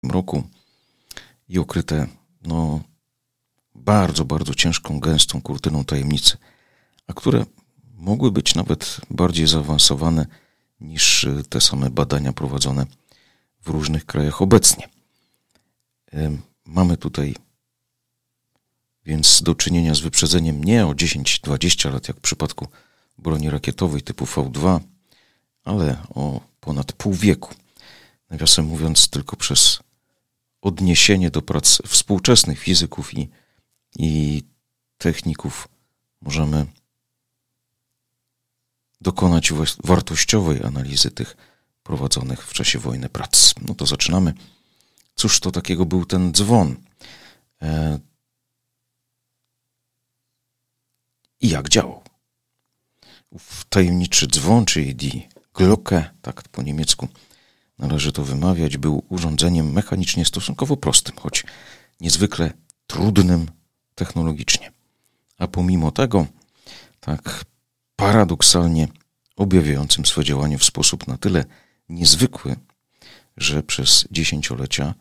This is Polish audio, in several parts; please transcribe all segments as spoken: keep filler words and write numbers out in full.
roku i okryte no, bardzo, bardzo ciężką, gęstą kurtyną tajemnicy, a które mogły być nawet bardziej zaawansowane niż te same badania prowadzone w różnych krajach obecnie. Mamy tutaj więc do czynienia z wyprzedzeniem nie o dziesięć dwadzieścia lat, jak w przypadku broni rakietowej typu V dwa, ale o ponad pół wieku. Nawiasem mówiąc, tylko przez odniesienie do prac współczesnych fizyków i, i techników możemy dokonać wartościowej analizy tych prowadzonych w czasie wojny prac. No to zaczynamy. Cóż to takiego był ten dzwon? E... I jak działał? Ów tajemniczy dzwon, czyli die Glocke, tak po niemiecku należy to wymawiać, był urządzeniem mechanicznie stosunkowo prostym, choć niezwykle trudnym technologicznie. A pomimo tego, tak paradoksalnie objawiającym swe działanie w sposób na tyle niezwykły, że przez dziesięciolecia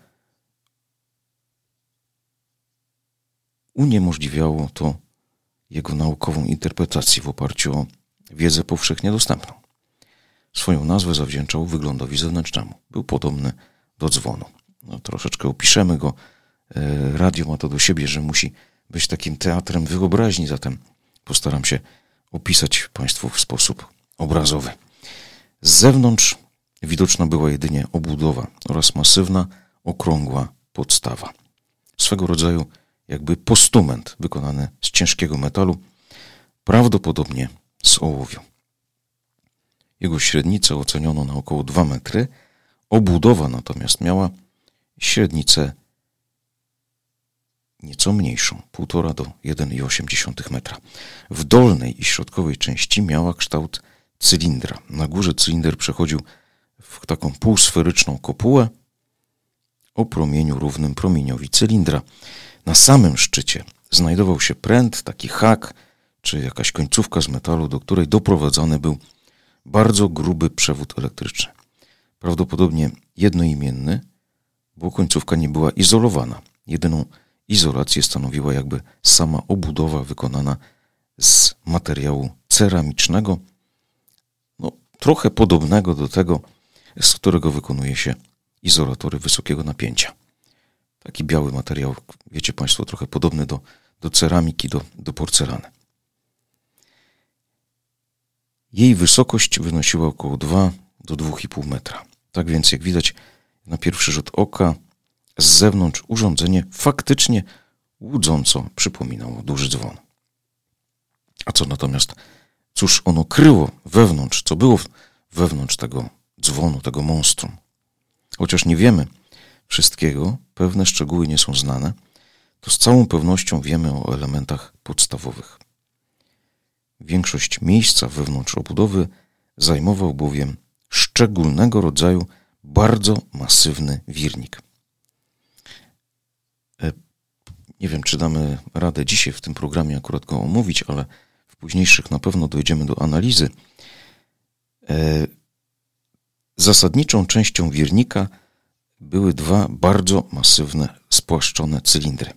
uniemożliwiało to jego naukową interpretację w oparciu o wiedzę powszechnie dostępną. Swoją nazwę zawdzięczał wyglądowi zewnętrznemu. Był podobny do dzwonu. No, troszeczkę opiszemy go. Radio ma to do siebie, że musi być takim teatrem wyobraźni, zatem postaram się opisać Państwu w sposób obrazowy. Z zewnątrz widoczna była jedynie obudowa oraz masywna, okrągła podstawa. Swego rodzaju jakby postument wykonany z ciężkiego metalu, prawdopodobnie z ołowiu. Jego średnicę oceniono na około dwa metry, obudowa natomiast miała średnicę nieco mniejszą, półtora do jeden i osiem dziesiątych metra. W dolnej i środkowej części miała kształt cylindra. Na górze cylinder przechodził w taką półsferyczną kopułę o promieniu równym promieniowi cylindra. Na samym szczycie znajdował się pręt, taki hak, czy jakaś końcówka z metalu, do której doprowadzony był bardzo gruby przewód elektryczny. Prawdopodobnie jednoimienny, bo końcówka nie była izolowana. Jedyną izolację stanowiła jakby sama obudowa wykonana z materiału ceramicznego, no, trochę podobnego do tego, z którego wykonuje się izolatory wysokiego napięcia. Taki biały materiał, wiecie Państwo, trochę podobny do, do ceramiki, do, do porcelany. Jej wysokość wynosiła około dwa do dwóch i pół metra. Tak więc, jak widać na pierwszy rzut oka, z zewnątrz urządzenie faktycznie łudząco przypominało duży dzwon. A co natomiast, cóż ono kryło wewnątrz, co było wewnątrz tego dzwonu, tego monstrum? Chociaż nie wiemy wszystkiego, pewne szczegóły nie są znane, to z całą pewnością wiemy o elementach podstawowych. Większość miejsca wewnątrz obudowy zajmował bowiem szczególnego rodzaju bardzo masywny wirnik. Nie wiem, czy damy radę dzisiaj w tym programie akurat go omówić, ale w późniejszych na pewno dojdziemy do analizy. Zasadniczą częścią wirnika były dwa bardzo masywne, spłaszczone cylindry.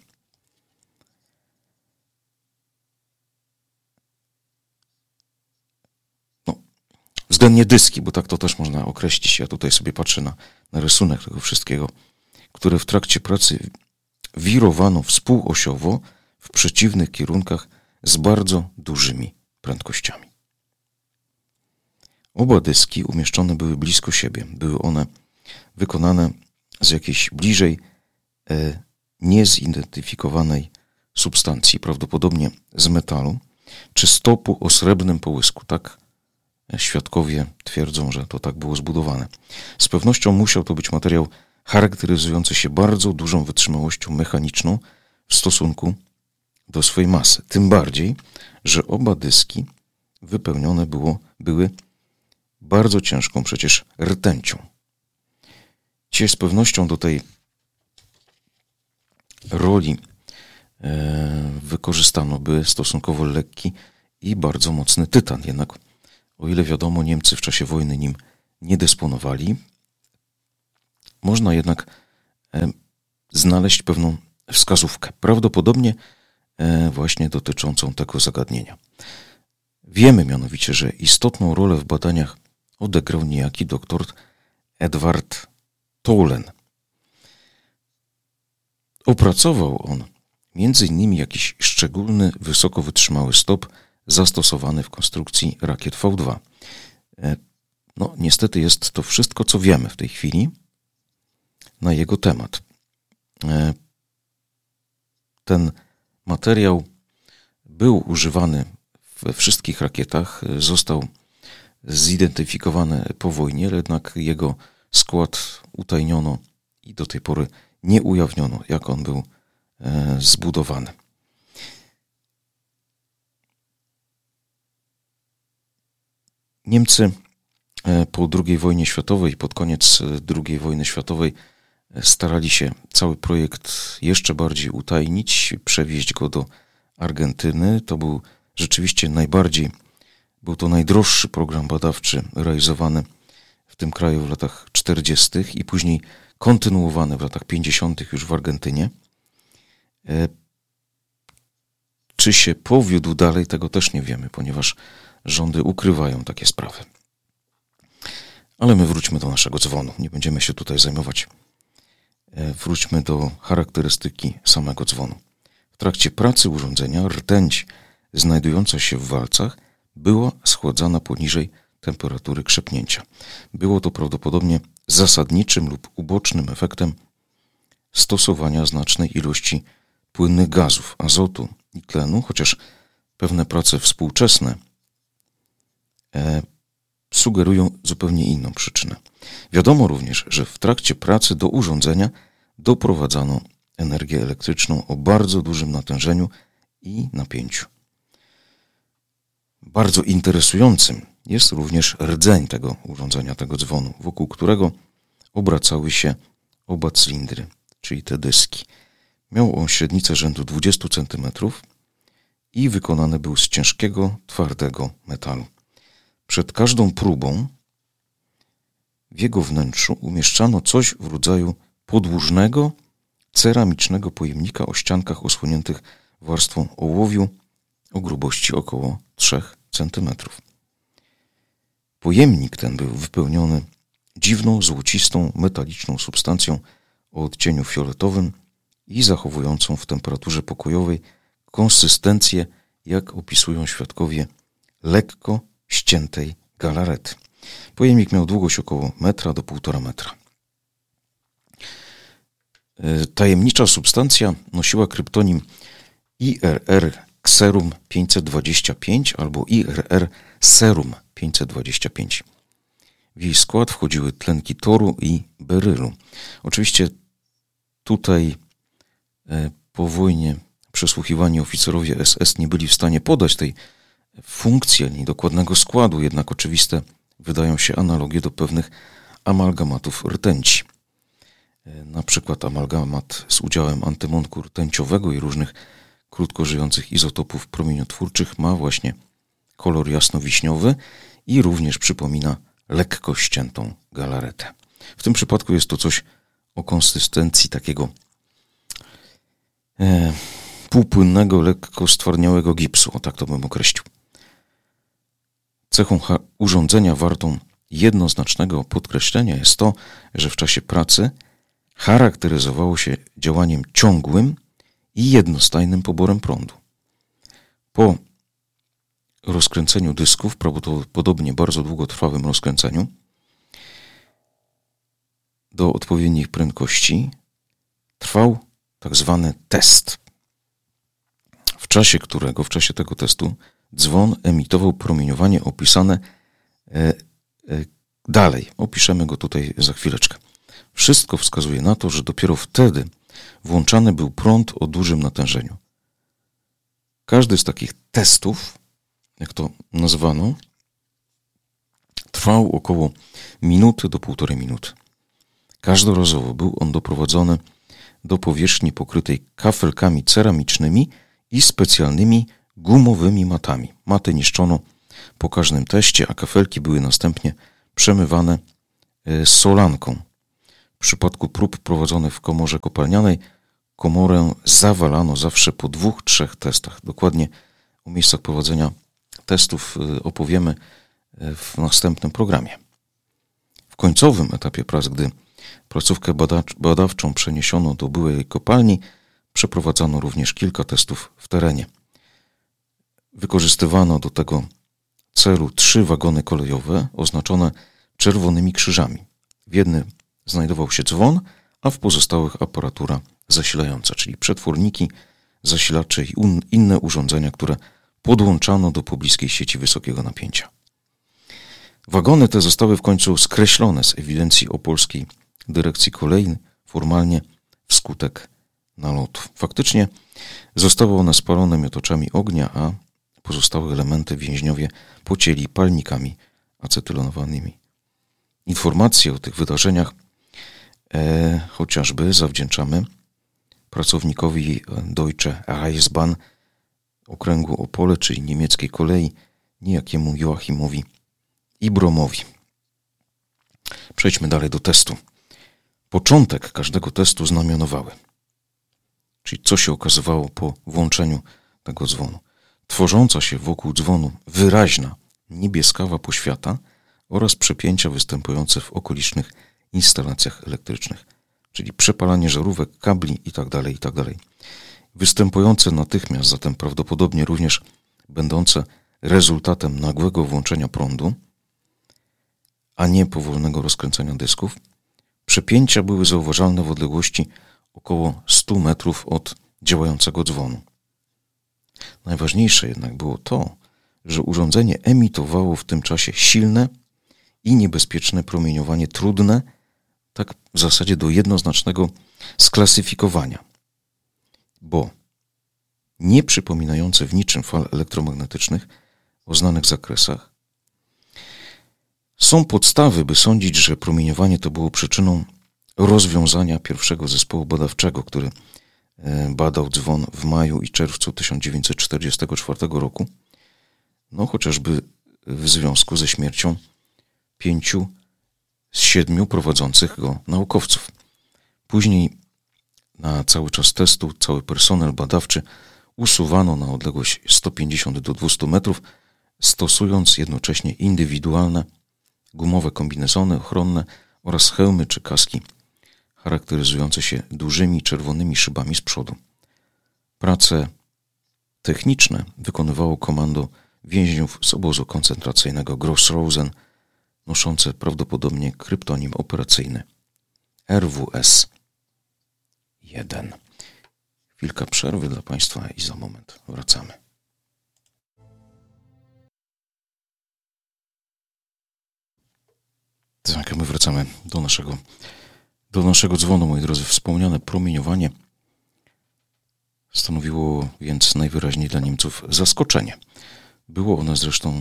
No, względnie dyski, bo tak to też można określić. Ja tutaj sobie patrzę na, na rysunek tego wszystkiego, które w trakcie pracy wirowano współosiowo w przeciwnych kierunkach z bardzo dużymi prędkościami. Oba dyski umieszczone były blisko siebie. Były one wykonane z jakiejś bliżej e, niezidentyfikowanej substancji, prawdopodobnie z metalu, czy stopu o srebrnym połysku. Tak świadkowie twierdzą, że to tak było zbudowane. Z pewnością musiał to być materiał charakteryzujący się bardzo dużą wytrzymałością mechaniczną w stosunku do swojej masy. Tym bardziej, że oba dyski wypełnione było, były bardzo ciężką przecież rtęcią. Dzisiaj z pewnością do tej roli e, wykorzystano by stosunkowo lekki i bardzo mocny tytan. Jednak, o ile wiadomo, Niemcy w czasie wojny nim nie dysponowali. Można jednak znaleźć pewną wskazówkę, prawdopodobnie właśnie dotyczącą tego zagadnienia. Wiemy mianowicie, że istotną rolę w badaniach odegrał niejaki dr Edward Tholen. Opracował on między innymi jakiś szczególny, wysoko wytrzymały stop zastosowany w konstrukcji rakiet V dwa. No, niestety jest to wszystko, co wiemy w tej chwili na jego temat. Ten materiał był używany we wszystkich rakietach, został zidentyfikowany po wojnie, jednak jego skład utajniono i do tej pory nie ujawniono, jak on był zbudowany. Niemcy po drugiej wojnie światowej, pod koniec drugiej wojny światowej starali się cały projekt jeszcze bardziej utajnić, przewieźć go do Argentyny. To był rzeczywiście najbardziej, był to najdroższy program badawczy realizowany w tym kraju w latach czterdziestych i później kontynuowany w latach pięćdziesiątych już w Argentynie. Czy się powiódł dalej, tego też nie wiemy, ponieważ rządy ukrywają takie sprawy. Ale my wróćmy do naszego dzwonu. Nie będziemy się tutaj zajmować. Wróćmy do charakterystyki samego dzwonu. W trakcie pracy urządzenia rtęć znajdująca się w walcach była schładzana poniżej temperatury krzepnięcia. Było to prawdopodobnie zasadniczym lub ubocznym efektem stosowania znacznej ilości płynnych gazów, azotu i tlenu, chociaż pewne prace współczesne e, sugerują zupełnie inną przyczynę. Wiadomo również, że w trakcie pracy do urządzenia doprowadzano energię elektryczną o bardzo dużym natężeniu i napięciu. Bardzo interesującym jest również rdzeń tego urządzenia, tego dzwonu, wokół którego obracały się oba cylindry, czyli te dyski. Miał on średnicę rzędu dwadzieścia centymetrów i wykonany był z ciężkiego, twardego metalu. Przed każdą próbą w jego wnętrzu umieszczano coś w rodzaju podłużnego, ceramicznego pojemnika o ściankach osłoniętych warstwą ołowiu o grubości około trzech centymetrów. Pojemnik ten był wypełniony dziwną, złocistą, metaliczną substancją o odcieniu fioletowym i zachowującą w temperaturze pokojowej konsystencję, jak opisują świadkowie, lekko ściętej galarety. Pojemnik miał długość około metra do półtora metra. Tajemnicza substancja nosiła kryptonim I R R Xerum pięćset dwadzieścia pięć albo I R R Serum pięćset dwadzieścia pięć. W jej skład wchodziły tlenki toru i berylu. Oczywiście tutaj po wojnie przesłuchiwani oficerowie S S nie byli w stanie podać tej funkcji ani dokładnego składu, jednak oczywiste wydają się analogie do pewnych amalgamatów rtęci. Na przykład amalgamat z udziałem antymonku rtęciowego i różnych krótko żyjących izotopów promieniotwórczych ma właśnie kolor jasnowiśniowy i również przypomina lekko ściętą galaretę. W tym przypadku jest to coś o konsystencji takiego e, półpłynnego, lekko stwardniałego gipsu, o tak to bym określił. Cechą ha- urządzenia wartą jednoznacznego podkreślenia jest to, że w czasie pracy charakteryzowało się działaniem ciągłym i jednostajnym poborem prądu. Po rozkręceniu dysków, prawdopodobnie bardzo długotrwałym rozkręceniu, do odpowiednich prędkości trwał tak zwany test, w czasie którego, w czasie tego testu dzwon emitował promieniowanie opisane e, e, dalej. Opiszemy go tutaj za chwileczkę. Wszystko wskazuje na to, że dopiero wtedy włączany był prąd o dużym natężeniu. Każdy z takich testów, jak to nazwano, trwał około minuty do półtorej minuty. Każdorazowo był on doprowadzony do powierzchni pokrytej kafelkami ceramicznymi i specjalnymi gumowymi matami. Maty niszczono po każdym teście, a kafelki były następnie przemywane solanką. przypadku prób prowadzonych w komorze kopalnianej komorę zawalano zawsze po dwóch, trzech testach. Dokładnie o miejscach prowadzenia testów opowiemy w następnym programie. W końcowym etapie prac, gdy placówkę badacz, badawczą przeniesiono do byłej kopalni, przeprowadzano również kilka testów w terenie. Wykorzystywano do tego celu trzy wagony kolejowe oznaczone czerwonymi krzyżami. W jednym znajdował się dzwon, a w pozostałych aparatura zasilająca, czyli przetworniki, zasilacze i un- inne urządzenia, które podłączano do pobliskiej sieci wysokiego napięcia. Wagony te zostały w końcu skreślone z ewidencji Opolskiej Dyrekcji Kolei formalnie wskutek nalotu. Faktycznie zostały one spalone miotaczami ognia, a pozostałe elementy więźniowie pocięli palnikami acetylonowanymi. Informacje o tych wydarzeniach e, chociażby zawdzięczamy pracownikowi Deutsche Reichsbahn okręgu Opole, czyli niemieckiej kolei, niejakiemu Joachimowi Ibromowi. Przejdźmy dalej do testu. Początek każdego testu znamionowały, czyli co się okazywało po włączeniu tego dzwonu. Tworząca się wokół dzwonu wyraźna niebieskawa poświata oraz przepięcia występujące w okolicznych instalacjach elektrycznych, czyli przepalanie żarówek, kabli itd., itd. Występujące natychmiast, zatem prawdopodobnie również będące rezultatem nagłego włączenia prądu, a nie powolnego rozkręcania dysków, przepięcia były zauważalne w odległości około stu metrów od działającego dzwonu. Najważniejsze jednak było to, że urządzenie emitowało w tym czasie silne i niebezpieczne promieniowanie, trudne tak w zasadzie do jednoznacznego sklasyfikowania, bo nie przypominające w niczym fal elektromagnetycznych o znanych zakresach. Są podstawy, by sądzić, że promieniowanie to było przyczyną rozwiązania pierwszego zespołu badawczego, który badał dzwon w maju i czerwcu tysiąc dziewięćset czterdziestego czwartego roku, no chociażby w związku ze śmiercią pięciu z siedmiu prowadzących go naukowców. Później na cały czas testu cały personel badawczy usuwano na odległość sto pięćdziesiąt do dwustu metrów, stosując jednocześnie indywidualne gumowe kombinezony ochronne oraz hełmy czy kaski charakteryzujące się dużymi czerwonymi szybami z przodu. Prace techniczne wykonywało komando więźniów z obozu koncentracyjnego Gross-Rosen, noszące prawdopodobnie kryptonim operacyjny R W S jeden. Chwilka przerwy dla Państwa i za moment wracamy. Tak, my wracamy do naszego, do naszego dzwonu, moi drodzy. Wspomniane promieniowanie stanowiło więc najwyraźniej dla Niemców zaskoczenie. Było ono zresztą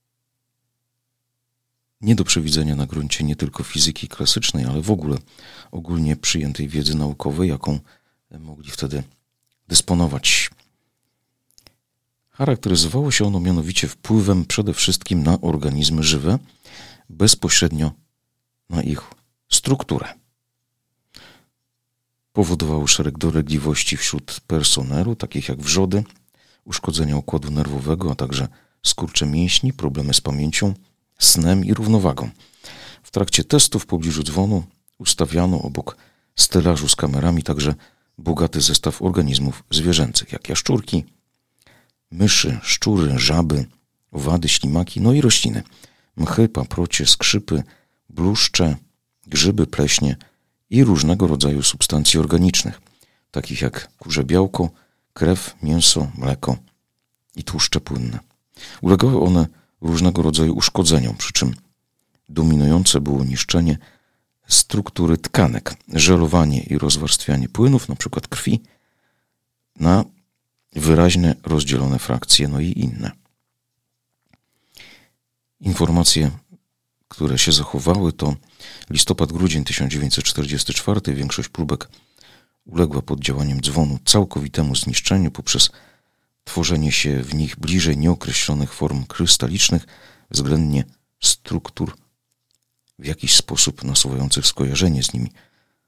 nie do przewidzenia na gruncie nie tylko fizyki klasycznej, ale w ogóle ogólnie przyjętej wiedzy naukowej, jaką mogli wtedy dysponować. Charakteryzowało się ono mianowicie wpływem przede wszystkim na organizmy żywe, bezpośrednio na ich strukturę. Powodowało szereg dolegliwości wśród personelu, takich jak wrzody, uszkodzenia układu nerwowego, a także skurcze mięśni, problemy z pamięcią, snem i równowagą. W trakcie testów w pobliżu dzwonu ustawiano obok stelażu z kamerami także bogaty zestaw organizmów zwierzęcych, jak jaszczurki, myszy, szczury, żaby, owady, ślimaki, no i rośliny. Mchy, paprocie, skrzypy, bluszcze, grzyby, pleśnie i różnego rodzaju substancje organicznych, takich jak kurze białko, krew, mięso, mleko i tłuszcze płynne. Ulegały one różnego rodzaju uszkodzeniom, przy czym dominujące było niszczenie struktury tkanek, żelowanie i rozwarstwianie płynów, np. krwi, na wyraźnie rozdzielone frakcje, no i inne. Informacje, które się zachowały, to listopad-grudzień tysiąc dziewięćset czterdziesty czwarty. Większość próbek uległa pod działaniem dzwonu całkowitemu zniszczeniu poprzez tworzenie się w nich bliżej nieokreślonych form krystalicznych, względnie struktur w jakiś sposób nasuwających skojarzenie z nimi.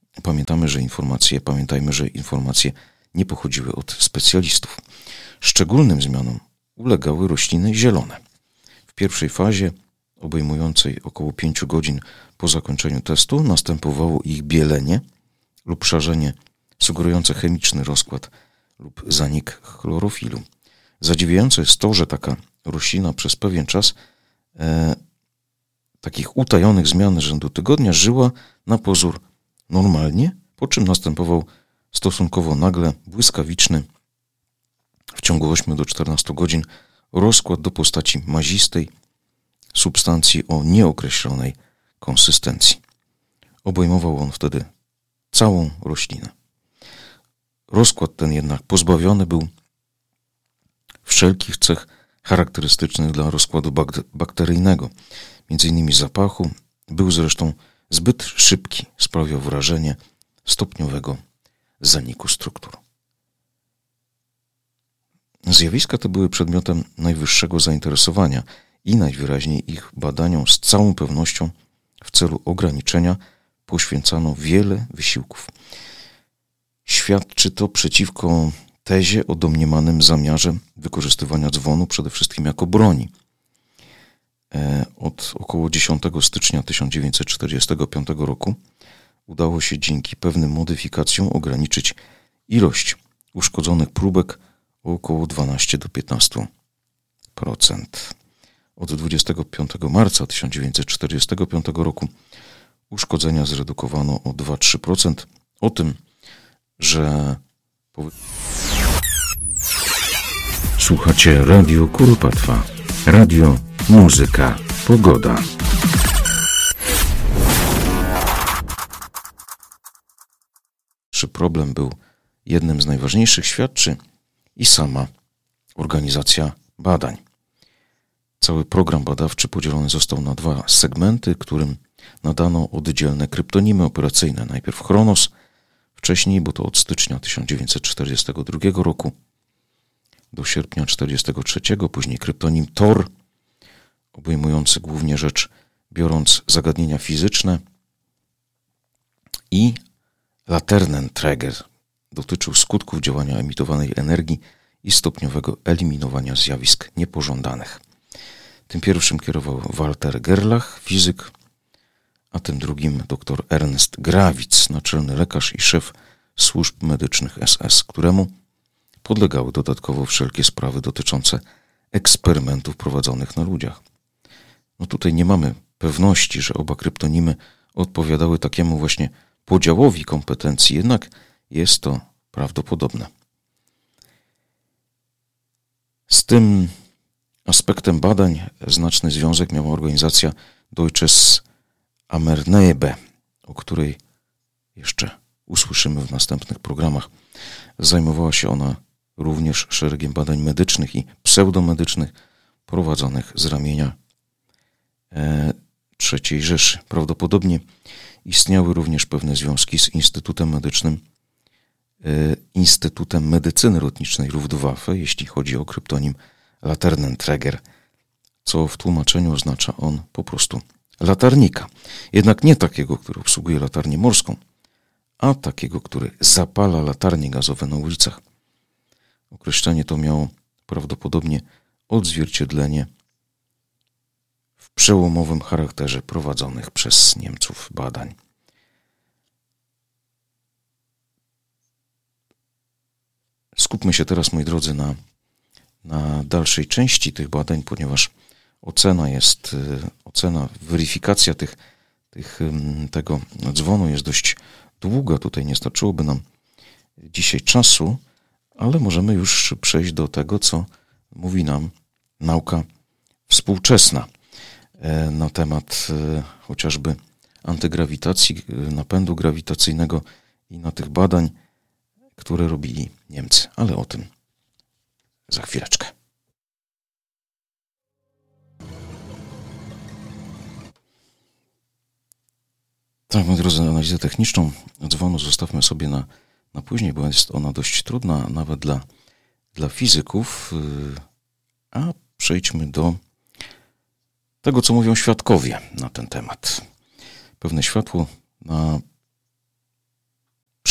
pamiętamy, że informacje, pamiętajmy, że informacje nie pochodziły od specjalistów. Szczególnym zmianom ulegały rośliny zielone. W pierwszej fazie, obejmującej około pięć godzin po zakończeniu testu, następowało ich bielenie lub szarzenie sugerujące chemiczny rozkład lub zanik chlorofilu. Zadziwiające jest to, że taka roślina przez pewien czas e, takich utajonych zmian rzędu tygodnia żyła na pozór normalnie, po czym następował stosunkowo nagle, błyskawiczny, w ciągu ośmiu do czternastu godzin rozkład do postaci mazistej substancji o nieokreślonej konsystencji. Obejmował on wtedy całą roślinę. Rozkład ten jednak pozbawiony był wszelkich cech charakterystycznych dla rozkładu bakteryjnego, między innymi zapachu, był zresztą zbyt szybki, sprawiał wrażenie stopniowego zaniku struktur. Zjawiska te były przedmiotem najwyższego zainteresowania i najwyraźniej ich badaniom z całą pewnością w celu ograniczenia poświęcano wiele wysiłków. Świadczy to przeciwko tezie o domniemanym zamiarze wykorzystywania dzwonu przede wszystkim jako broni. Od około dziesiątego stycznia tysiąc dziewięćset czterdziestego piątego roku udało się dzięki pewnym modyfikacjom ograniczyć ilość uszkodzonych próbek o około dwanaście do piętnastu procent. Od dwudziestego piątego marca tysiąc dziewięćset czterdziestego piątego roku uszkodzenia zredukowano o dwa do trzech procent. O tym, że... Słuchacie Radio Kuropatwa. Radio, muzyka, pogoda. Czy problem był jednym z najważniejszych, świadczy i sama organizacja badań. Cały program badawczy podzielony został na dwa segmenty, którym nadano oddzielne kryptonimy operacyjne. Najpierw Chronos, wcześniej, bo to od stycznia tysiąc dziewięćset czterdziestego drugiego roku do sierpnia tysiąc dziewięćset czterdziestego trzeciego, później kryptonim Thor, obejmujący głównie rzecz biorąc zagadnienia fizyczne, i Laternenträger dotyczył skutków działania emitowanej energii i stopniowego eliminowania zjawisk niepożądanych. Tym pierwszym kierował Walter Gerlach, fizyk, a tym drugim dr Ernst Grawitz, naczelny lekarz i szef służb medycznych S S, któremu podlegały dodatkowo wszelkie sprawy dotyczące eksperymentów prowadzonych na ludziach. No tutaj nie mamy pewności, że oba kryptonimy odpowiadały takiemu właśnie podziałowi kompetencji, jednak jest to prawdopodobne. Z tym aspektem badań znaczny związek miała organizacja Deutsches Amernebe, o której jeszcze usłyszymy w następnych programach. Zajmowała się ona również szeregiem badań medycznych i pseudomedycznych prowadzonych z ramienia e, trzeciej Rzeszy. Prawdopodobnie istniały również pewne związki z Instytutem Medycznym, e, Instytutem Medycyny Lotniczej Luftwaffe, jeśli chodzi o kryptonim Laternenträger, co w tłumaczeniu oznacza on po prostu latarnika. Jednak nie takiego, który obsługuje latarnię morską, a takiego, który zapala latarnie gazowe na ulicach. Określenie to miało prawdopodobnie odzwierciedlenie w przełomowym charakterze prowadzonych przez Niemców badań. Skupmy się teraz, moi drodzy, na, na dalszej części tych badań, ponieważ ocena jest, ocena, weryfikacja tych, tych, tego dzwonu jest dość długa. Tutaj nie starczyłoby nam dzisiaj czasu, ale możemy już przejść do tego, co mówi nam nauka współczesna na temat chociażby antygrawitacji, napędu grawitacyjnego i na tych badań, które robili Niemcy. Ale o tym za chwileczkę. Tak, moi drodzy, analizę techniczną dzwonu zostawmy sobie na, na później, bo jest ona dość trudna nawet dla, dla fizyków. A przejdźmy do tego, co mówią świadkowie na ten temat. Pewne światło na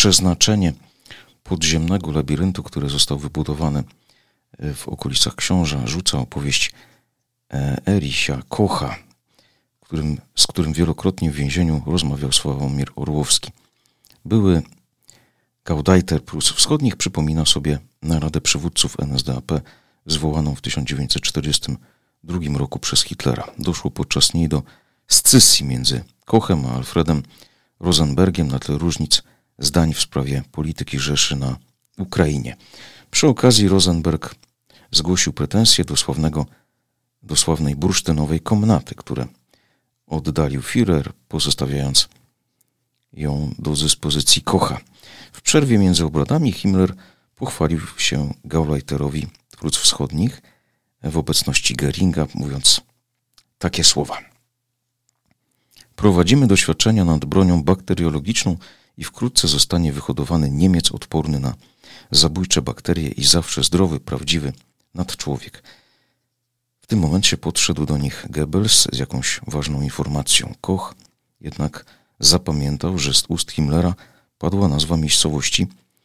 przeznaczenie podziemnego labiryntu, który został wybudowany w okolicach Książa, rzuca opowieść Ericha Kocha, którym, z którym wielokrotnie w więzieniu rozmawiał Sławomir Orłowski. Były Gauleiter Prus Wschodnich przypomina sobie naradę przywódców N S D A P zwołaną w tysiąc dziewięćset czterdziestym drugim roku przez Hitlera. Doszło podczas niej do scysji między Kochem a Alfredem Rosenbergiem na tle różnic zdań w sprawie polityki Rzeszy na Ukrainie. Przy okazji Rosenberg zgłosił pretensje do sławnego, do sławnej bursztynowej komnaty, które oddalił Führer, pozostawiając ją do dyspozycji Kocha. W przerwie między obradami Himmler pochwalił się Gauleiterowi Prus Wschodnich w obecności Geringa, mówiąc takie słowa. Prowadzimy doświadczenia nad bronią bakteriologiczną i wkrótce zostanie wyhodowany Niemiec odporny na zabójcze bakterie i zawsze zdrowy, prawdziwy nadczłowiek. W tym momencie podszedł do nich Goebbels z jakąś ważną informacją. Koch jednak zapamiętał, że z ust Himmlera padła nazwa miejscowości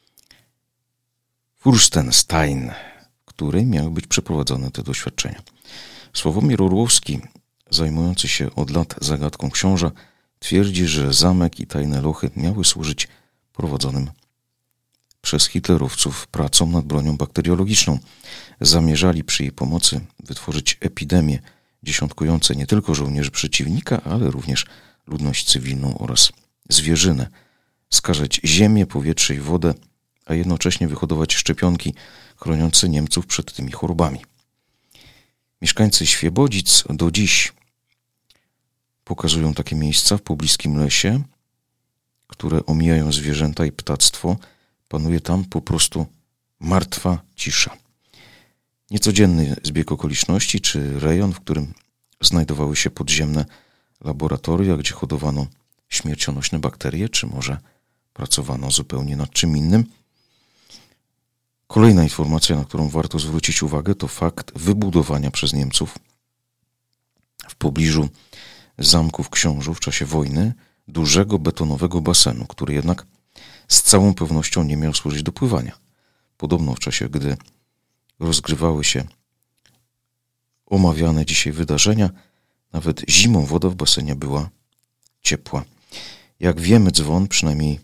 Furstenstein, w której miały być przeprowadzone te doświadczenia. Sławomir Orłowski, zajmujący się od lat zagadką Książa, twierdzi, że zamek i tajne lochy miały służyć prowadzonym przez hitlerowców pracom nad bronią bakteriologiczną. Zamierzali przy jej pomocy wytworzyć epidemie dziesiątkujące nie tylko żołnierzy przeciwnika, ale również ludność cywilną oraz zwierzynę, skażać ziemię, powietrze i wodę, a jednocześnie wyhodować szczepionki chroniące Niemców przed tymi chorobami. Mieszkańcy Świebodzic do dziś pokazują takie miejsca w pobliskim lesie, które omijają zwierzęta i ptactwo. Panuje tam po prostu martwa cisza. Niecodzienny zbieg okoliczności, czy rejon, w którym znajdowały się podziemne laboratoria, gdzie hodowano śmiercionośne bakterie, czy może pracowano zupełnie nad czym innym. Kolejna informacja, na którą warto zwrócić uwagę, to fakt wybudowania przez Niemców w pobliżu zamków Książów w czasie wojny dużego betonowego basenu, który jednak z całą pewnością nie miał służyć do pływania. Podobno w czasie, gdy rozgrywały się omawiane dzisiaj wydarzenia, nawet zimą woda w basenie była ciepła. Jak wiemy, dzwon, przynajmniej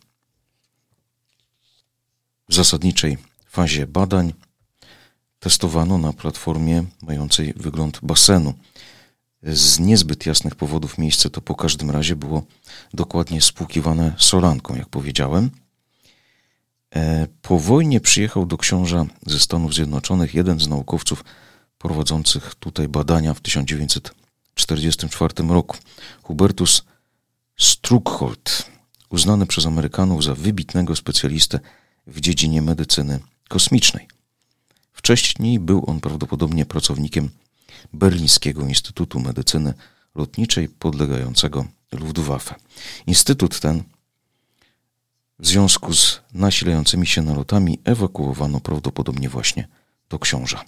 w zasadniczej fazie badań, testowano na platformie mającej wygląd basenu. Z niezbyt jasnych powodów miejsce to po każdym razie było dokładnie spłukiwane solanką, jak powiedziałem. Po wojnie przyjechał do Książa ze Stanów Zjednoczonych jeden z naukowców prowadzących tutaj badania w tysiąc dziewięćset czterdziestym czwartym roku. Hubertus Struckhold, uznany przez Amerykanów za wybitnego specjalistę w dziedzinie medycyny kosmicznej. Wcześniej był on prawdopodobnie pracownikiem Berlińskiego Instytutu Medycyny Lotniczej podlegającego Luftwaffe. Instytut ten w związku z nasilającymi się nalotami ewakuowano prawdopodobnie właśnie do Książa.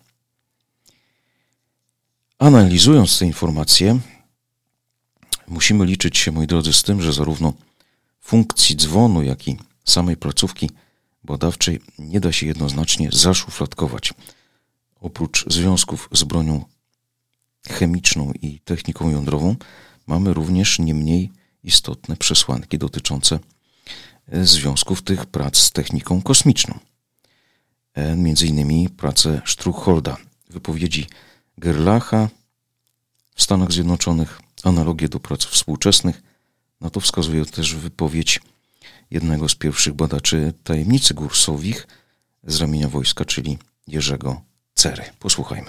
Analizując te informacje, musimy liczyć się, moi drodzy, z tym, że zarówno funkcji dzwonu, jak i samej placówki badawczej nie da się jednoznacznie zaszufladkować. Oprócz związków z bronią chemiczną i techniką jądrową mamy również nie mniej istotne przesłanki dotyczące związków tych prac z techniką kosmiczną. Między innymi prace Struckholda, wypowiedzi Gerlacha w Stanach Zjednoczonych, analogie do prac współczesnych. Na to wskazuje też wypowiedź jednego z pierwszych badaczy tajemnicy Gursowich z ramienia wojska, czyli Jerzego Cery. Posłuchajmy.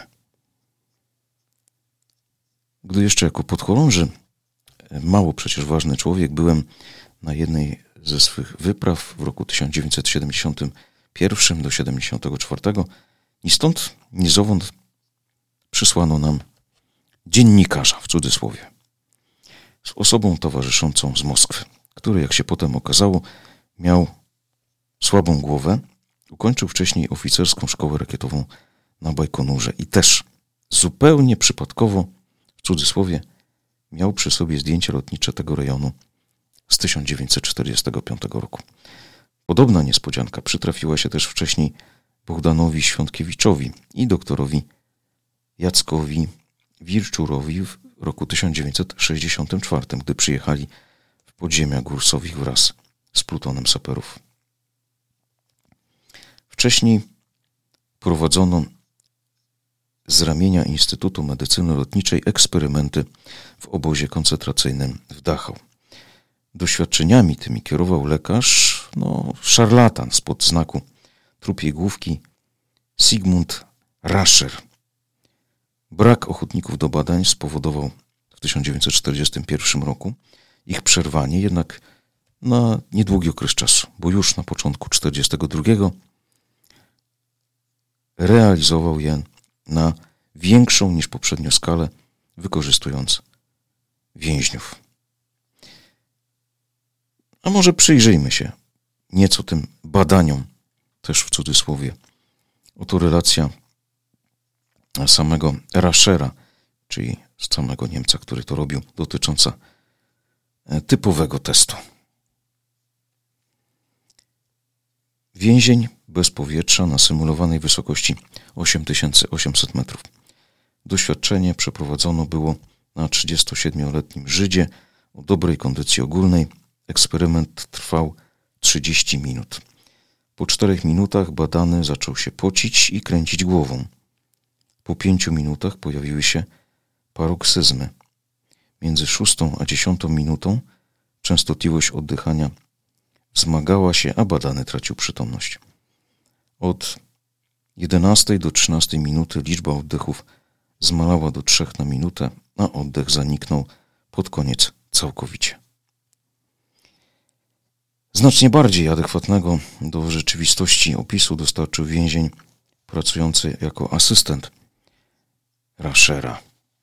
Gdy jeszcze jako podchorąży, mało przecież ważny człowiek, byłem na jednej ze swych wypraw w roku tysiąc dziewięćset siedemdziesiątym pierwszym do siedemdziesiątego czwartego i stąd ni zowąd przysłano nam dziennikarza, w cudzysłowie, z osobą towarzyszącą z Moskwy, który, jak się potem okazało, miał słabą głowę, ukończył wcześniej oficerską szkołę rakietową na Bajkonurze i też zupełnie przypadkowo, w cudzysłowie, miał przy sobie zdjęcie lotnicze tego rejonu z tysiąc dziewięćset czterdziestego piątego roku. Podobna niespodzianka przytrafiła się też wcześniej Bohdanowi Świątkiewiczowi i doktorowi Jackowi Wilczurowi w roku tysiąc dziewięćset sześćdziesiątym czwartym, gdy przyjechali w podziemia gór Sowich wraz z plutonem saperów. Wcześniej prowadzono z ramienia Instytutu Medycyny Lotniczej eksperymenty w obozie koncentracyjnym w Dachau. Doświadczeniami tymi kierował lekarz, no szarlatan spod znaku trupiej główki Sigmund Rascher. Brak ochotników do badań spowodował w tysiąc dziewięćset czterdziestym pierwszym roku ich przerwanie, jednak na niedługi okres czasu, bo już na początku tysiąc dziewięćset czterdziestego drugiego realizował je na większą niż poprzednio skalę, wykorzystując więźniów. A może przyjrzyjmy się nieco tym badaniom, też w cudzysłowie. Oto relacja samego Raschera, czyli samego Niemca, który to robił, dotycząca typowego testu. Więzień bez powietrza na symulowanej wysokości osiem tysięcy osiemset metrów. Doświadczenie przeprowadzono było na trzydziestosiedmioletnim Żydzie o dobrej kondycji ogólnej. Eksperyment trwał trzydzieści minut. Po czterech minutach badany zaczął się pocić i kręcić głową. Po pięciu minutach pojawiły się paroksyzmy. Między szóstą a dziesiątą minutą częstotliwość oddychania wzmagała się, a badany tracił przytomność. Od jedenastej do trzynastej minuty liczba oddechów zmalała do trzech na minutę, a oddech zaniknął pod koniec całkowicie. Znacznie bardziej adekwatnego do rzeczywistości opisu dostarczył więzień pracujący jako asystent Raschera.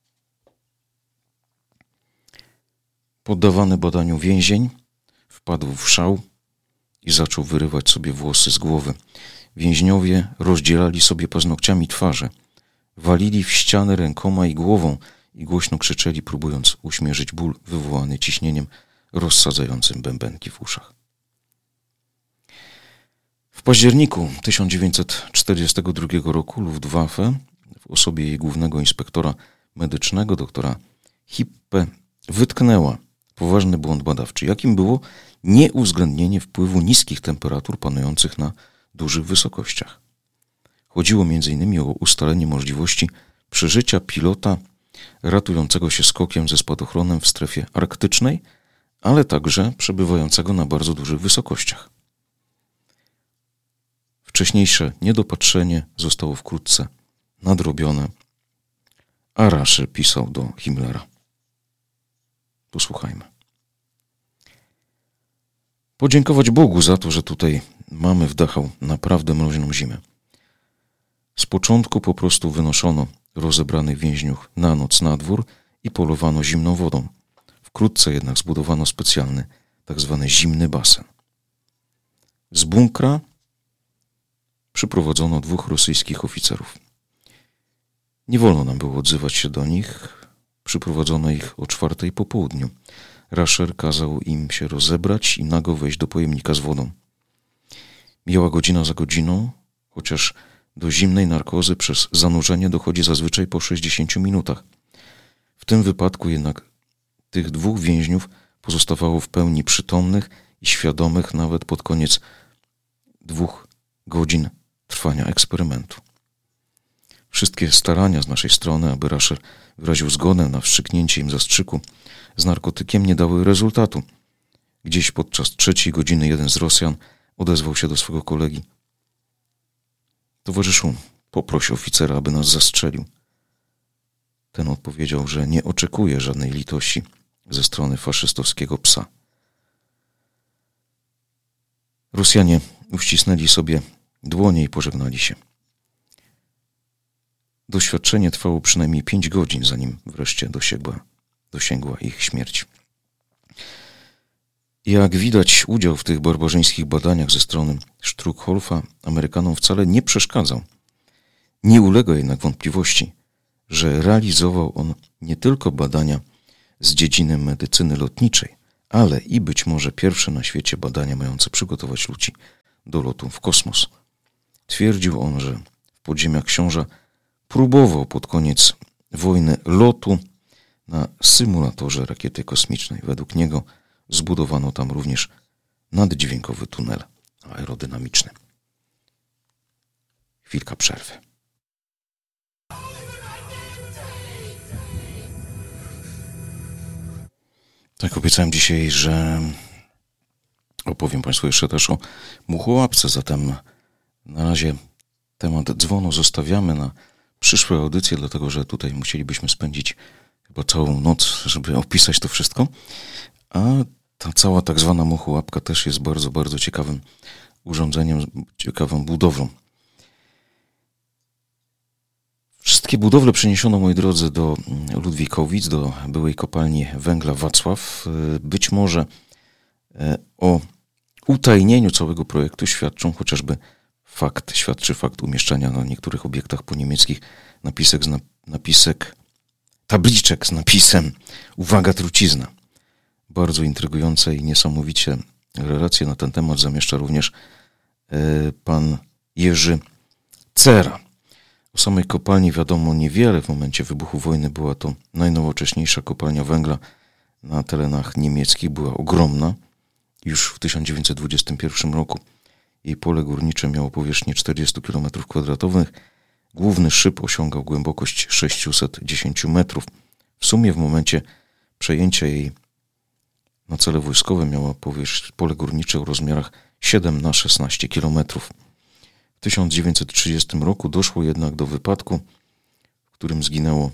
Poddawany badaniu więzień wpadł w szał i zaczął wyrywać sobie włosy z głowy. Więźniowie rozdzielali sobie paznokciami twarze, walili w ściany rękoma i głową i głośno krzyczeli, próbując uśmierzyć ból wywołany ciśnieniem rozsadzającym bębenki w uszach. W październiku tysiąc dziewięćset czterdziestego drugiego roku Luftwaffe w osobie jej głównego inspektora medycznego, doktora Hippe, wytknęła poważny błąd badawczy, jakim było nieuwzględnienie wpływu niskich temperatur panujących na dużych wysokościach. Chodziło między innymi o ustalenie możliwości przeżycia pilota ratującego się skokiem ze spadochronem w strefie arktycznej, ale także przebywającego na bardzo dużych wysokościach. Wcześniejsze niedopatrzenie zostało wkrótce nadrobione, a Rascher pisał do Himmlera. Posłuchajmy. Podziękować Bogu za to, że tutaj mamy w Dachau naprawdę mroźną zimę. Z początku po prostu wynoszono rozebranych więźniów na noc na dwór i polowano zimną wodą. Wkrótce jednak zbudowano specjalny, tak zwany zimny basen. Z bunkra przyprowadzono dwóch rosyjskich oficerów. Nie wolno nam było odzywać się do nich. Przyprowadzono ich o czwartej po południu. Rascher kazał im się rozebrać i nago wejść do pojemnika z wodą. Mijała godzina za godziną, chociaż do zimnej narkozy przez zanurzenie dochodzi zazwyczaj po sześćdziesięciu minutach. W tym wypadku jednak tych dwóch więźniów pozostawało w pełni przytomnych i świadomych nawet pod koniec dwóch godzin trwania eksperymentu. Wszystkie starania z naszej strony, aby Rascher wyraził zgodę na wstrzyknięcie im zastrzyku z narkotykiem, nie dały rezultatu. Gdzieś podczas trzeciej godziny jeden z Rosjan odezwał się do swego kolegi. Towarzyszu, poproś oficera, aby nas zastrzelił. Ten odpowiedział, że nie oczekuje żadnej litości ze strony faszystowskiego psa. Rosjanie uścisnęli sobie dłonie i pożegnali się. Doświadczenie trwało przynajmniej pięć godzin, zanim wreszcie dosięgła, dosięgła ich śmierć. Jak widać, udział w tych barbarzyńskich badaniach ze strony Struckholfa Amerykanom wcale nie przeszkadzał. Nie ulega jednak wątpliwości, że realizował on nie tylko badania z dziedziny medycyny lotniczej, ale i być może pierwsze na świecie badania mające przygotować ludzi do lotu w kosmos. Twierdził on, że w podziemiach książa próbował pod koniec wojny lotu na symulatorze rakiety kosmicznej. Według niego zbudowano tam również naddźwiękowy tunel aerodynamiczny. Chwilka przerwy. Tak, obiecałem dzisiaj, że opowiem Państwu jeszcze też o muchołapce, zatem na razie temat dzwonu zostawiamy na przyszłe audycje, dlatego że tutaj musielibyśmy spędzić chyba całą noc, żeby opisać to wszystko, a ta cała tak zwana muchołapka też jest bardzo, bardzo ciekawym urządzeniem, ciekawą budowlą. Wszystkie budowle przeniesiono, moi drodzy, do Ludwikowic, do byłej kopalni węgla Wacław. Być może o utajnieniu całego projektu świadczą chociażby fakt, świadczy fakt umieszczania na niektórych obiektach poniemieckich napisek, napisek, tabliczek z napisem uwaga, trucizna. Bardzo intrygujące i niesamowicie relacje na ten temat zamieszcza również pan Jerzy Cera. O samej kopalni wiadomo niewiele. W momencie wybuchu wojny była to najnowocześniejsza kopalnia węgla na terenach niemieckich. Była ogromna. Już w tysiąc dziewięćset dwudziestym pierwszym roku jej pole górnicze miało powierzchnię czterdzieści kilometrów kwadratowych. Główny szyb osiągał głębokość sześćset dziesięć metrów. W sumie w momencie przejęcia jej na cele wojskowe miała powierzchnię, pole górnicze o rozmiarach siedem na szesnaście kilometrów. W tysiąc dziewięćset trzydziestym roku doszło jednak do wypadku, w którym zginęło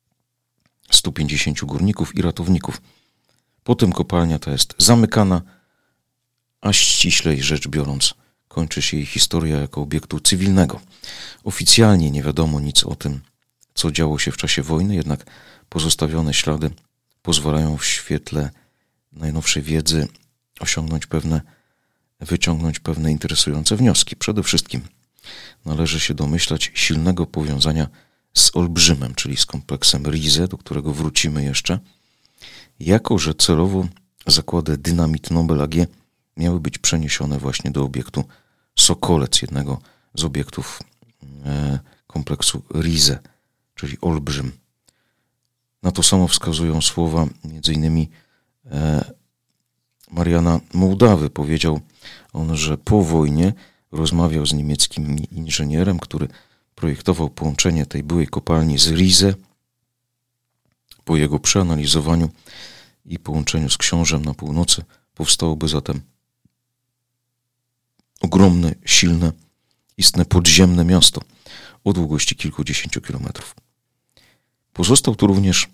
stu pięćdziesięciu górników i ratowników. Potem kopalnia ta jest zamykana, a ściślej rzecz biorąc kończy się jej historia jako obiektu cywilnego. Oficjalnie nie wiadomo nic o tym, co działo się w czasie wojny, jednak pozostawione ślady pozwalają w świetle najnowszej wiedzy osiągnąć pewne, wyciągnąć pewne interesujące wnioski. Przede wszystkim należy się domyślać silnego powiązania z Olbrzymem, czyli z kompleksem Rize, do którego wrócimy jeszcze, jako że celowo zakłady Dynamit Nobel A G miały być przeniesione właśnie do obiektu Sokolec, jednego z obiektów e, kompleksu Rize, czyli Olbrzym. Na to samo wskazują słowa między innymi e, Mariana Mołdawy. Powiedział on, że po wojnie rozmawiał z niemieckim inżynierem, który projektował połączenie tej byłej kopalni z Rize. Po jego przeanalizowaniu i połączeniu z Książem na północy powstałoby zatem ogromne, silne, istne podziemne miasto o długości kilkudziesięciu kilometrów. Pozostał tu również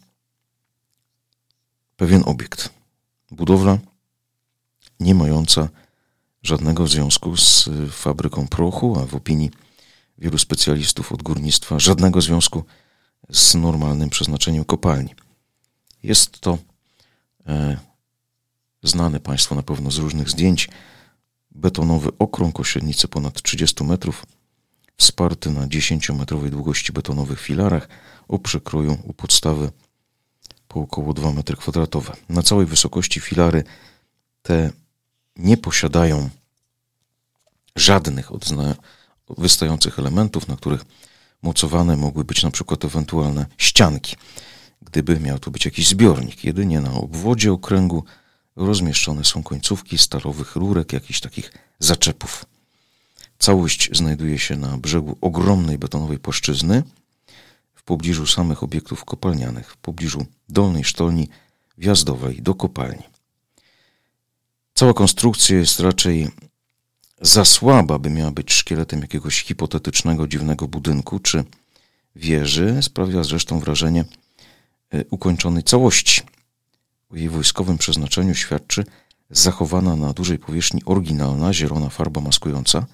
pewien obiekt. Budowla nie mająca żadnego związku z fabryką prochu, a w opinii wielu specjalistów od górnictwa żadnego związku z normalnym przeznaczeniem kopalni. Jest to e, znany Państwu na pewno z różnych zdjęć betonowy okrąg o średnicy ponad trzydziestu metrów, wsparty na dziesięciometrowej długości betonowych filarach o przekroju u podstawy po około dwa metry kwadratowe. Na całej wysokości filary te nie posiadają żadnych odzna- wystających elementów, na których mocowane mogły być na przykład ewentualne ścianki, gdyby miał tu być jakiś zbiornik. Jedynie na obwodzie okręgu rozmieszczone są końcówki stalowych rurek, jakichś takich zaczepów. Całość znajduje się na brzegu ogromnej betonowej płaszczyzny, w pobliżu samych obiektów kopalnianych, w pobliżu dolnej sztolni wjazdowej do kopalni. Cała konstrukcja jest raczej za słaba, by miała być szkieletem jakiegoś hipotetycznego, dziwnego budynku czy wieży. Sprawia zresztą wrażenie ukończonej całości. O jej wojskowym przeznaczeniu świadczy zachowana na dużej powierzchni oryginalna, zielona farba maskująca.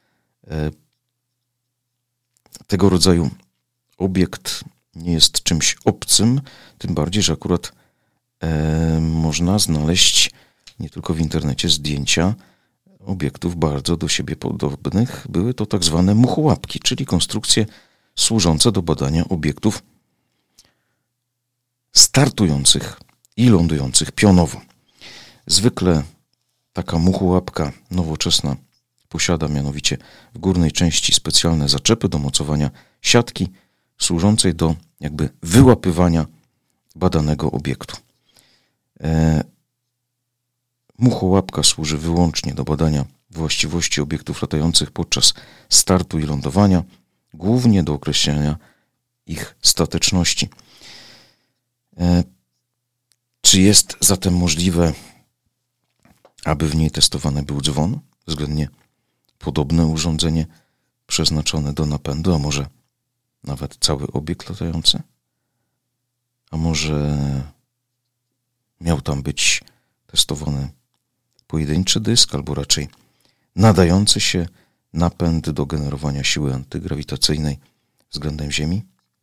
Tego rodzaju obiekt nie jest czymś obcym, tym bardziej, że akurat e, można znaleźć nie tylko w internecie zdjęcia obiektów bardzo do siebie podobnych. Były to tak zwane muchołapki, czyli konstrukcje służące do badania obiektów startujących i lądujących pionowo. Zwykle taka muchołapka nowoczesna posiada mianowicie w górnej części specjalne zaczepy do mocowania siatki służącej do jakby wyłapywania badanego obiektu. E, muchołapka służy wyłącznie do badania właściwości obiektów latających podczas startu i lądowania, głównie do określenia ich stateczności. E, czy jest zatem możliwe, aby w niej testowany był dzwon, względnie podobne urządzenie przeznaczone do napędu, a może nawet cały obiekt latający? A może miał tam być testowany pojedynczy dysk, albo raczej nadający się napęd do generowania siły antygrawitacyjnej względem Ziemi?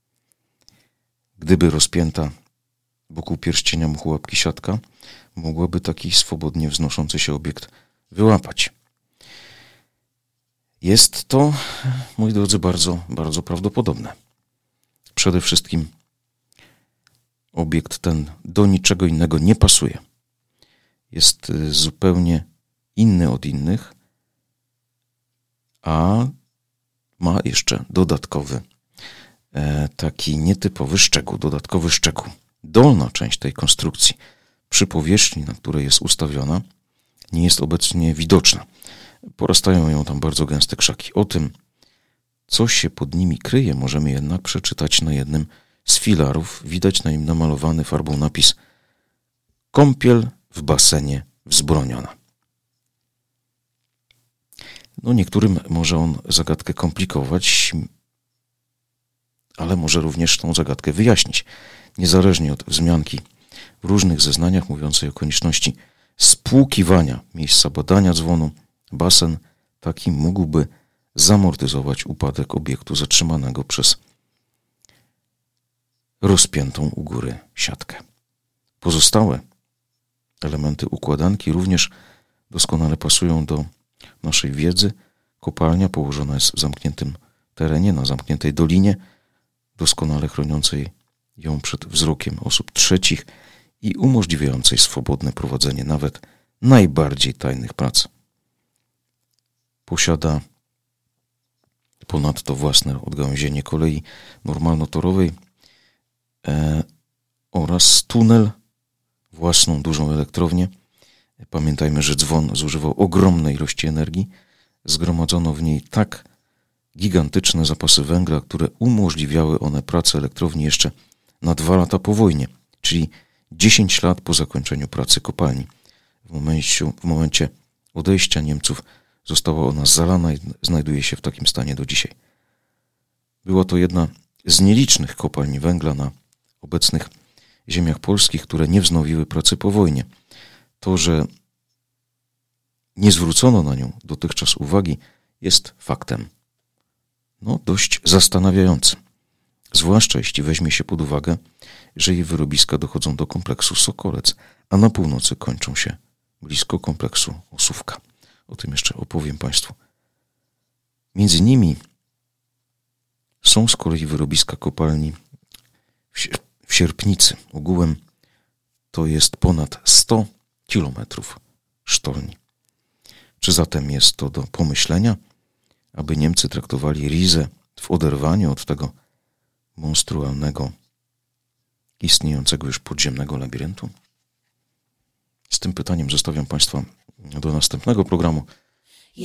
Gdyby rozpięta wokół pierścienia muchołapki siatka, mogłaby taki swobodnie wznoszący się obiekt wyłapać. Jest to, moi drodzy, bardzo, bardzo prawdopodobne. Przede wszystkim obiekt ten do niczego innego nie pasuje. Jest zupełnie inny od innych, a ma jeszcze dodatkowy, e, taki nietypowy szczegół, dodatkowy szczegół. Dolna część tej konstrukcji przy powierzchni, na której jest ustawiona, nie jest obecnie widoczna. Porastają ją tam bardzo gęste krzaki. O tym, co się pod nimi kryje, możemy jednak przeczytać na jednym z filarów. Widać na nim namalowany farbą napis: kąpiel w basenie wzbroniona. No, niektórym może on zagadkę komplikować, ale może również tą zagadkę wyjaśnić. Niezależnie od wzmianki w różnych zeznaniach mówiącej o konieczności spłukiwania miejsca badania dzwonu, basen taki mógłby zamortyzować upadek obiektu zatrzymanego przez rozpiętą u góry siatkę. Pozostałe elementy układanki również doskonale pasują do naszej wiedzy. Kopalnia położona jest w zamkniętym terenie, na zamkniętej dolinie, doskonale chroniącej ją przed wzrokiem osób trzecich i umożliwiającej swobodne prowadzenie nawet najbardziej tajnych prac. Posiada ponadto własne odgałęzienie kolei normalnotorowej e, oraz tunel, własną dużą elektrownię. Pamiętajmy, że dzwon zużywał ogromne ilości energii. Zgromadzono w niej tak gigantyczne zapasy węgla, które umożliwiały one pracę elektrowni jeszcze na dwa lata po wojnie, czyli dziesięć lat po zakończeniu pracy kopalni. W momencie, w momencie odejścia Niemców została ona zalana i znajduje się w takim stanie do dzisiaj. Była to jedna z nielicznych kopalni węgla na obecnych ziemiach polskich, które nie wznowiły pracy po wojnie. To, że nie zwrócono na nią dotychczas uwagi, jest faktem no dość zastanawiającym. Zwłaszcza jeśli weźmie się pod uwagę, że jej wyrobiska dochodzą do kompleksu Sokolec, a na północy kończą się blisko kompleksu Osówka. O tym jeszcze opowiem Państwu. Między nimi są z kolei wyrobiska kopalni w Sierpnicy. Ogółem to jest ponad sto kilometrów sztolni. Czy zatem jest to do pomyślenia, aby Niemcy traktowali Rizę w oderwaniu od tego monstrualnego, istniejącego już podziemnego labiryntu? Z tym pytaniem zostawiam Państwa do następnego programu.